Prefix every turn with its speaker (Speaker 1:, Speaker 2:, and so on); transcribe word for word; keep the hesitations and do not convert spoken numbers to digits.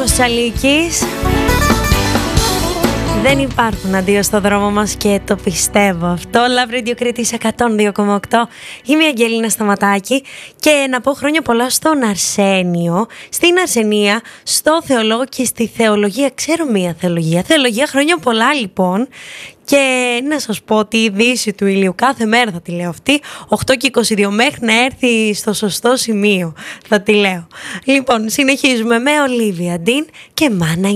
Speaker 1: Γιώργος Αλίκης. Δεν υπάρχουν αντίο στο δρόμο μας και το πιστεύω αυτό. Love Radio Κρήτης εκατόν δύο κόμμα οκτώ. Είμαι η Αγγελίνα Σταματάκη και να πω χρόνια πολλά στον Αρσένιο, στην Αρσενία, στο θεολόγο και στη θεολογία. Ξέρω μία θεολογία. Θεολογία, χρόνια πολλά λοιπόν. Και να σας πω ότι η δύση του ηλίου κάθε μέρα θα τη λέω αυτή, οκτώ και είκοσι δύο, μέχρι να έρθει στο σωστό σημείο θα τη λέω. Λοιπόν, συνεχίζουμε με Ολίβια Ντίν και Μάνα